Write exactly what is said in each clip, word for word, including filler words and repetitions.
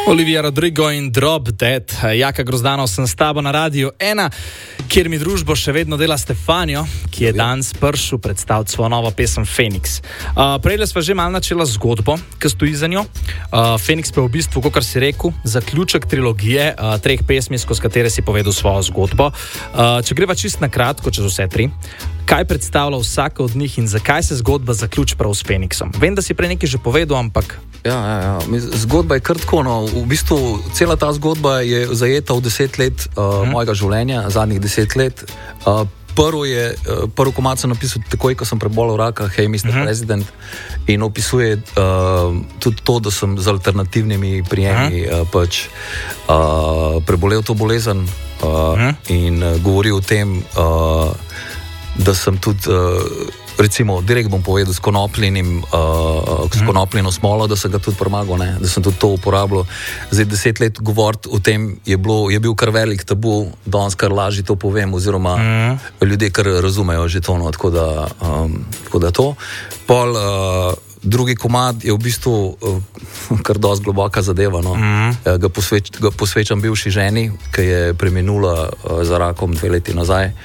Olivia Rodrigo in Drop Dead. Jaka Grozdanov sem s tabo na Radiu ena, kjer mi družbo še vedno dela Stefanijo, ki je danes prišel predstaviti svojo novo pesem Phoenix. Uh, Prejle sva že malo načela zgodbo, ki stoji za njo. Uh, Phoenix pa je v bistvu, kakor si rekel, zaključek trilogije uh, treh pesmi, skozi katere si povedal svojo zgodbo. Uh, če greva čist na kratko, čez vse tri, kaj predstavlja vsaka od njih in zakaj se zgodba zaključi prav s Phoenixom? Vem, da si prej nekaj že povedal, ampak... Ja, ja, ja. Zgodba je kar tako, no. V bistvu cela ta zgodba je zajeta v deset let uh, hmm. mojega življenja, zadnjih deset let. Uh, prvo je, uh, prvo komad sem napisal takoj, ko sem prebolel raka, Hey, mister Hmm. President, in opisuje uh, tudi to, da sem z alternativnimi prijemi hmm. uh, pač uh, prebolel to bolezen uh, hmm. in uh, govori o tem, uh, da sem tudi... Uh, recimo, direkt bom povedal, s konopljenim, uh, s konopljeno smolo, da sem ga tudi premagal, ne? Da sem tudi to uporabljal. Zdaj, deset let govoriti o tem je, bilo, je bil kar velik tabu, danes kar lažje to povem, oziroma mm. ljudje kar razumejo že to, no, tako da, um, tako da to. Pol, uh, drugi komad je v bistvu uh, kar dosti globoka zadeva, no. Mm. Uh, ga, posveč, ga posvečam bivši ženi, ki je preminula uh, za rakom dve leti nazaj.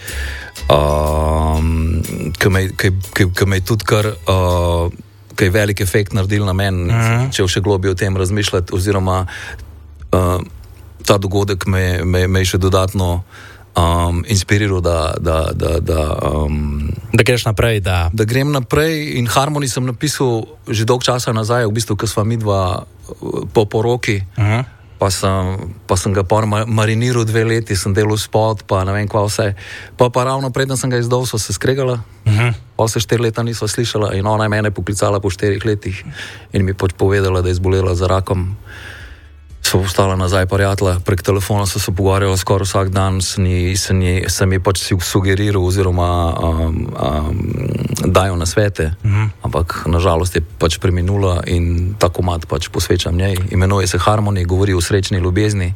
Um, ki me, me je tudi kar uh, ki je velik efekt naredil na meni, uh-huh. če še globje o tem razmišljati, oziroma uh, ta dogodek me, me, me je še dodatno um, inspiriral, da da, da, da, um, da greš naprej, da... da grem naprej. In Harmony sem napisal že dolg časa nazaj, v bistvu, ko sva midva po poroki. Uh-huh. Pa sem, pa sem ga pa mariniral dve leti, sem delal spot, pa ne vem kva vse. Pa pa ravno preden sem ga izdal, so se skregala. Uh-huh. Pa se štiri leta nisva slišala in ona je mene poklicala po štirih letih in mi pač povedala, da je zbolela za rakom. So postala nazaj prijatelja, prek telefona so se pogovarjala skoraj vsak dan, sem ji pač sugeriral oziroma um, um, dajo na svete, uh-huh. ampak nažalost je pač preminula in ta komad pač posvečam njej. Imenuje se Harmony, govori o srečni ljubezni.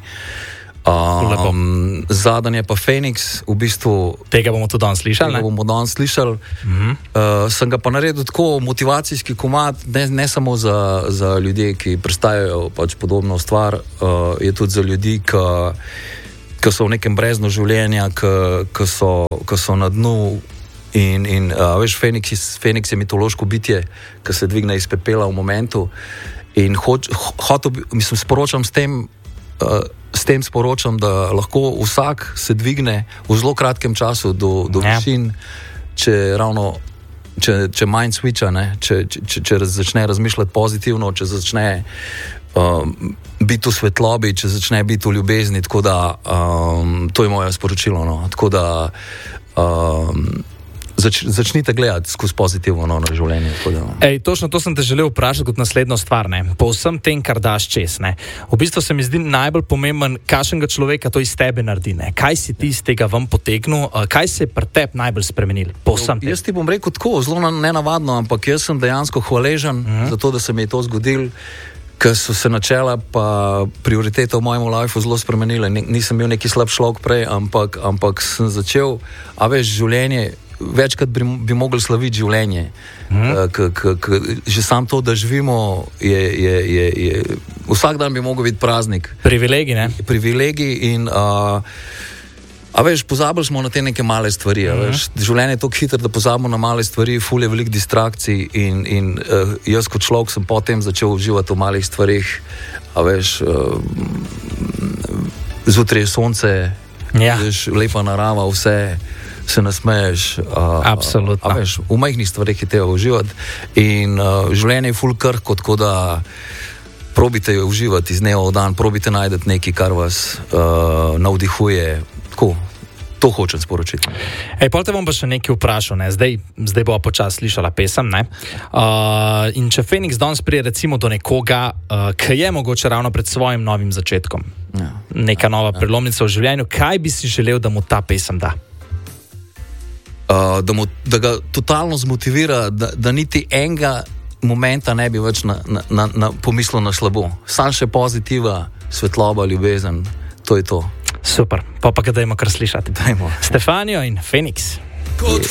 Um, Zadnje pa Phoenix, v bistvu... Tega bomo tudi danes slišali, ne? Tega bomo danes slišali. Uh-huh. Uh, sem ga pa naredil tako motivacijski komad, ne, ne samo za, za ljudi, ki prestajajo pač podobno stvar, uh, je tudi za ljudi, ki, ki so v nekem breznu življenja, ki, ki, so, ki so na dnu. In, in uh, veš, Phoenix, Phoenix je mitološko bitje, ki se dvigne iz pepela v momentu. In hoč, hotel, mislim, sporočam s tem... Uh, S tem sporočam, da lahko vsak se dvigne v zelo kratkem času do, do ja. višin, če ravno, če, če mind switcha, ne? Če, če, če začne razmišljati pozitivno, če začne um, biti v svetlobi, če začne biti v ljubezni, tako da um, to je moje sporočilo, no? Tako da um, Zač, začnite gledati skozi pozitivno no, na življenje. Ej, točno to sem te želel vprašati kot naslednjo stvar. Ne? Po vsem tem, kar daš čez, ne? V bistvu se mi zdi najbolj pomemben, kakšnega človeka to iz tebe naredi. Ne? Kaj si ti iz tega ven potegnil, kaj se je pri tebi najbolj spremenil? Po vsem tem. Jaz ti bom rekel tako, zelo nenavadno, ampak jaz sem dejansko hvaležen uh-huh. za to, da se mi je to zgodil, ker so se načela pa prioritete v mojem lifeu zelo spremenile. Nisem bil neki slab človek prej, ampak, ampak sem začel, a veš, življenje večkrat bi, bi mogli slaviti življenje. Hmm. K, k, k, že sam to, da živimo, je, je, je, je, vsak dan bi mogel biti praznik. Privilegij, ne? Privilegij in uh, a veš, pozabili smo na te neke male stvari. Hmm. Veš, življenje je tako hitro, da pozabimo na male stvari, ful je veliko distrakcij in, in uh, jaz kot človek sem potem začel uživati v malih stvarih. A veš, uh, zjutraj je sonce, ja. veš, lepa narava, vse se nasmeješ, absolutno. A veš, v majhnih stvarih je treba uživati in uh, življenje je ful krhko, tako da probite uživati iz dneva v dan, probite najdeti nekaj, kar vas uh, navdihuje, tako, to hočem sporočiti. Ej, pol te bom pa še nekaj vprašal, ne? Zdaj, zdaj bova počas slišala pesem, ne? Uh, in če Phoenix danes prije recimo do nekoga, uh, ki je mogoče ravno pred svojim novim začetkom, ja. neka nova ja. prelomnica v življenju, kaj bi si želel, da mu ta pesem da? Uh, da, mu, da ga totalno zmotivira, da, da niti enega momenta ne bi več na, na, na, na pomislil na slabo. Sam še pozitiva, svetloba, ljubezen, to je to. Super, pa pa ga dajmo kar slišati. Dajmo. Stefanijo in Phoenix. Kot